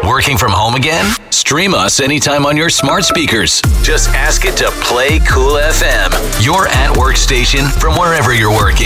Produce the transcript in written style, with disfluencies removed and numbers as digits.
Working from home again? Stream us anytime on your smart speakers. Just ask it to play Cool FM, your at-work station from wherever you're working.